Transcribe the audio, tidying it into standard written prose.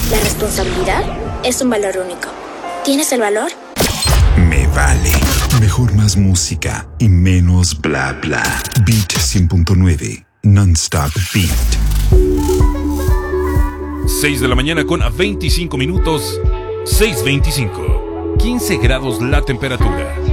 La responsabilidad es un valor único. ¿Tienes el valor? Me vale. Mejor más música y menos bla bla. Beat 100.9. Non-stop beat. 6 de la mañana con 25 minutos. 6:25. 15 grados la temperatura.